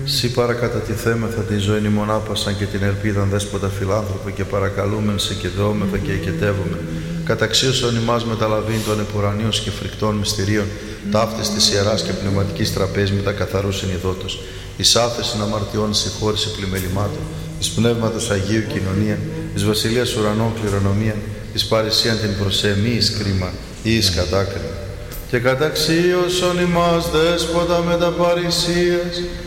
Σύ παρακατατιθέμεθα την ζωή μονάπασαν και την ελπίδαν δέσποτα φιλάνθρωπο και παρακαλούμεν σε και δόμεθα και εκετεύομαι. Καταξίωσον ημάς μεταλαβήν των επουρανίων και φρικτών μυστηρίων, ταύτης της ιεράς και πνευματικής τραπέζης με τα καθαρούς ενιδότος, εις άφεσιν αμαρτιών συγχώρηση πλημελημάτων, εις πνεύματος Αγίου κοινωνία, εις βασιλείας ουρανών κληρονομία, εις παρησίαν την προσεμή εις κρίμα ή εις κατάκριμα. Και καταξίωσον ημάς δέσποτα με τα παρησίας,